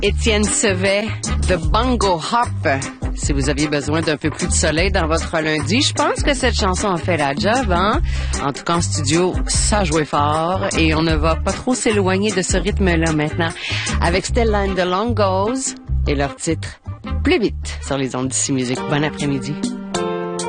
Étienne Sevet de Bongo Hop. Si vous aviez besoin d'un peu plus de soleil dans votre lundi, je pense que cette chanson a fait la job, hein? En tout cas, en studio, ça jouait fort et on ne va pas trop s'éloigner de ce rythme-là maintenant. Avec Stella and the Longos et leur titre Plus vite sur les ondes d'ici musique. Bon après-midi.